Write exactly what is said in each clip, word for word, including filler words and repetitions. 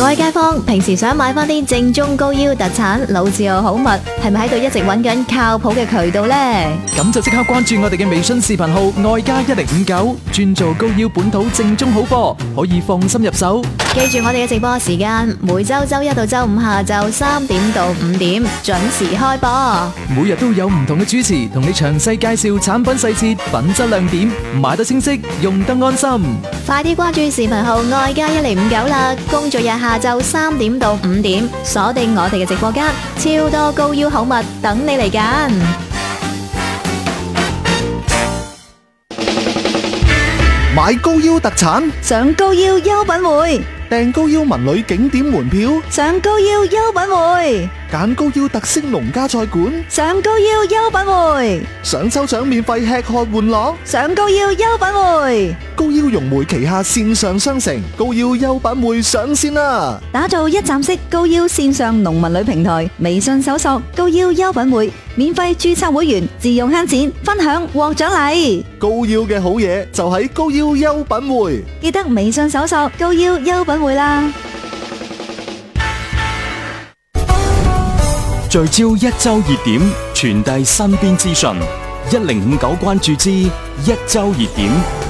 各位街坊，平時想買翻啲正宗高腰特產老字號好物，係咪喺度一直揾緊靠譜嘅渠道呢？ 咁就即刻關注我哋嘅微信視頻號愛家一零五九，專做高腰本土正宗好貨，可以放心入手。 記住我哋嘅直播時間，每周周一到周五下晝三點到五點準時開播， 每日都有唔同嘅主持同你詳細介紹產品細節、品質亮點，買得清晰，用得安心。 快啲關注視頻號愛家一零五九啦！工作日下晝三點到五點，鎖定我哋嘅直播間，超多高腰好物等你嚟揀。 買高腰特產， 上高腰優品會， 訂高腰文旅景點門票， 上高腰優品會， 揀高腰特色農家菜館， 上高腰優品會， 想抽獎免費吃喝玩樂， 上高腰優品會。 高腰融媒旗下線上商城高腰優品會上線啦！ 打造一站式高腰線上農民旅平台，微信搜索高腰優品會，免費註冊會員，自用慳錢，分享獲獎勵。 高腰嘅好嘢就喺高腰優品會， 記得微信搜索高腰優品會啦。 聚焦一周熱點，傳遞身邊資訊，一零五九關注之一周熱點。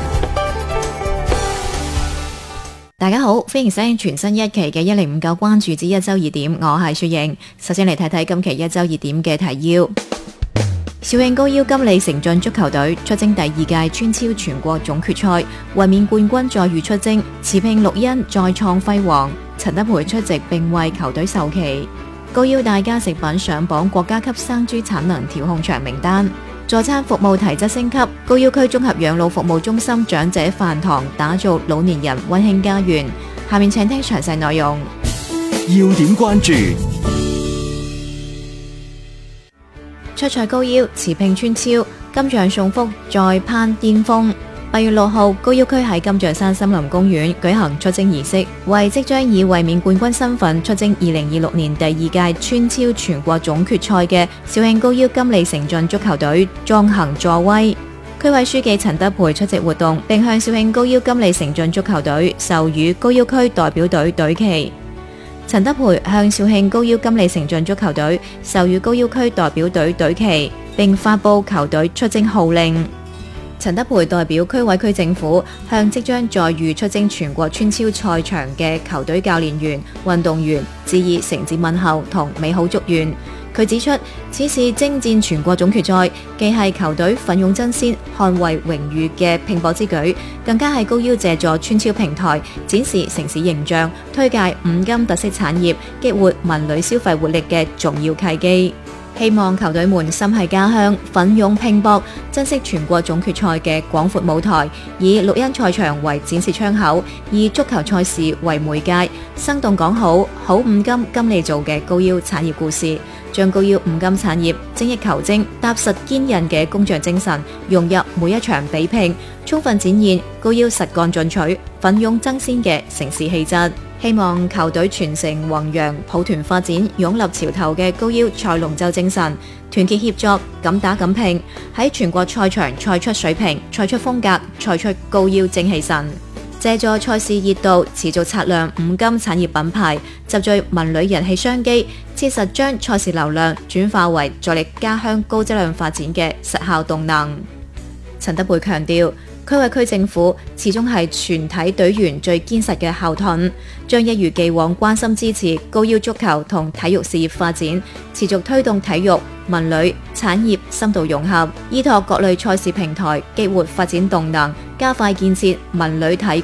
大家好，歡迎收聽全新一期嘅一零五九關注之一周熱點，我係雪瑩。首先嚟睇睇今期一周熱點嘅提要。肇慶高腰金里城鎮足球隊出征第二屆村超全國總決賽，衛冕冠軍再遇出征，持聘綠茵再創輝煌。陳德培出席並為球隊授旗。高腰大家食品上榜國家級生豬產能調控長名單。助餐服務提質升級，高腰區綜合養老服務中心長者飯堂打造老年人溫馨家園。下面請聽詳細內容。 要點關注： 出賽高腰，持聘村超，金像送福再攀巔峰。八月六號，高腰區喺金像山森林公園舉行出征儀式，為即將以衛冕冠軍身份出征二零二六年第二屆村超全國總決賽嘅肇慶高腰金里城鎮足球隊壯行助威。區委書記陳德培出席活動，並向肇慶高腰金里城鎮足球隊授予高腰區代表隊隊旗。陳德培向肇慶高腰金里城鎮足球隊授予高腰區代表隊隊旗，並發佈球隊出征號令。陳德培代表區委區政府向即將再遇出征全國村超賽場嘅球隊教練員、運動員致以誠摯問候同美好祝願。佢指出，此次征戰全國總決賽，既係球隊奮勇爭先、捍衛榮譽嘅拼搏之舉，更加係高腰借助村超平台展示城市形象、推介五金特色產業、激活民旅消費活力嘅重要契機。希望球隊們心繫家鄉，奮勇拼搏，珍惜全國總決賽嘅廣闊舞台，以綠茵賽場為展示窗口，以足球賽事為媒介，生動講好好五金金里做嘅高腰產業故事，將高腰五金產業精益求精、踏實堅韌嘅工匠精神融入每一場比拼，充分展現高腰實幹進取、奮勇爭先嘅城市氣質。希望球隊傳承弘揚抱團發展、擁立潮頭嘅高腰賽龍舟精神，團結協作，敢打敢拼，喺全國賽場賽出水平、賽出風格、賽出高腰精氣神。借助賽事熱度，持續擦亮五金產業品牌，集聚民旅人氣商機，切實將賽事流量轉化為助力家鄉高質量發展嘅實效動能。陳德培強調，區委區政府始終係全體隊員最堅實嘅後盾，將一如既往關心支持高腰足球同體育事業發展，持續推動體育、民旅、產業深度融合，依託各類賽事平台，激活發展動能，加快建設民旅體